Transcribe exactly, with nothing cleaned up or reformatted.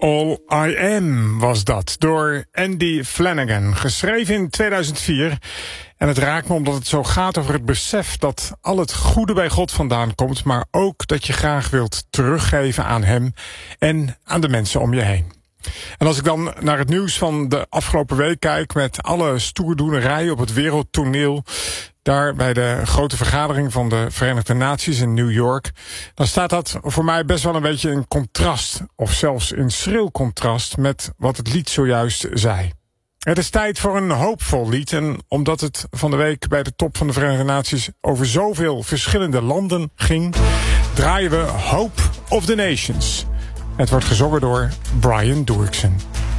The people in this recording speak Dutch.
All I Am was dat, door Andy Flanagan. Geschreven in tweeduizend vier. En het raakt me omdat het zo gaat over het besef dat al het goede bij God vandaan komt, maar ook dat je graag wilt teruggeven aan hem en aan de mensen om je heen. En als ik dan naar het nieuws van de afgelopen week kijk, met alle stoerdoenerij op het wereldtoneel, daar bij de grote vergadering van de Verenigde Naties in New York, dan staat dat voor mij best wel een beetje in contrast, of zelfs in schril contrast, met wat het lied zojuist zei. Het is tijd voor een hoopvol lied, en omdat het van de week bij de top van de Verenigde Naties over zoveel verschillende landen ging, draaien we Hope of the Nations. Het wordt gezongen door Brian Doerksen.